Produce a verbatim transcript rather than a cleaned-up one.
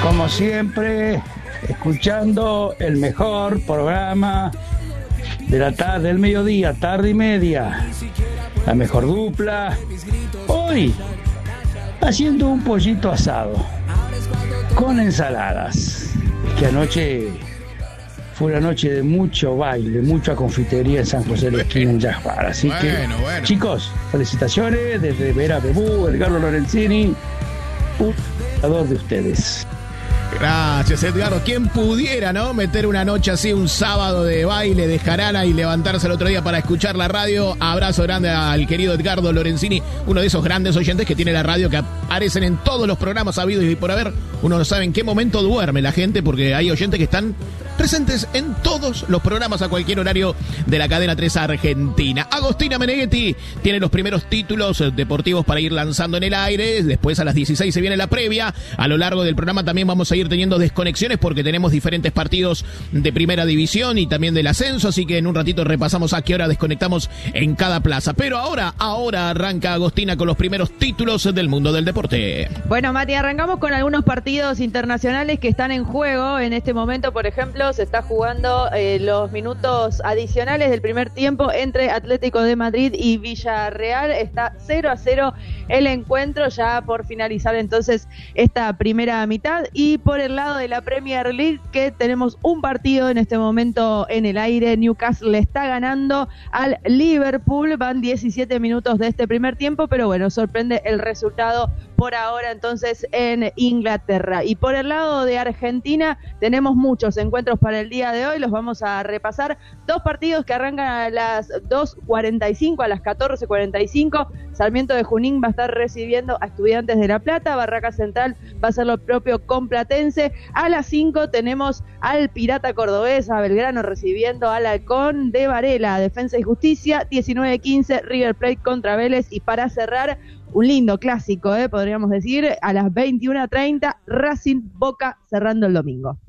Como siempre, escuchando el mejor programa de la tarde, del mediodía, tarde y media. La mejor dupla. Hoy, haciendo un pollito asado con ensaladas. Es que anoche fue una noche de mucho baile, mucha confitería en San José de la Esquina, en Jazz Bar. Así bueno, que, bueno. Chicos, felicitaciones desde Vera Bebú, Edgardo Lorenzini, un jugador de ustedes. Gracias, Edgardo. ¿Quién pudiera, no? Meter una noche así, un sábado de baile, de jarana y levantarse el otro día para escuchar la radio. Abrazo grande al querido Edgardo Lorenzini, uno de esos grandes oyentes que tiene la radio, que aparecen en todos los programas habidos y por haber. Uno no sabe en qué momento duerme la gente, porque hay oyentes que están presentes en todos los programas a cualquier horario de la cadena tres Argentina. Agostina Meneghetti tiene los primeros títulos deportivos para ir lanzando en el aire. Después a las dieciséis se viene la previa. A lo largo del programa también vamos a ir teniendo desconexiones porque tenemos diferentes partidos de primera división y también del ascenso, así que en un ratito repasamos a qué hora desconectamos en cada plaza. Pero ahora, ahora arranca Agostina con los primeros títulos del mundo del deporte. Bueno, Mati, arrancamos con algunos partidos internacionales que están en juego en este momento. Por ejemplo, se está jugando eh, los minutos adicionales del primer tiempo entre Atlético de Madrid y Villarreal. Está cero a cero el encuentro, ya por finalizar entonces esta primera mitad. Y por el lado de la Premier League, que tenemos un partido en este momento en el aire. Newcastle está ganando al Liverpool, van diecisiete minutos de este primer tiempo, pero bueno, sorprende el resultado por ahora entonces en Inglaterra. Y por el lado de Argentina tenemos muchos encuentros para el día de hoy, los vamos a repasar. Dos partidos que arrancan a las dos cuarenta y cinco, a las catorce cuarenta y cinco. Sarmiento de Junín va a estar recibiendo a Estudiantes de La Plata, Barraca Central va a hacer lo propio con Platense. A las cinco tenemos al Pirata Cordobés, a Belgrano recibiendo al Halcón de Varela, Defensa y Justicia. Diecinueve quince River Plate contra Vélez, y para cerrar un lindo clásico, eh, podríamos decir, a las veintiuna treinta Racing Boca, cerrando el domingo.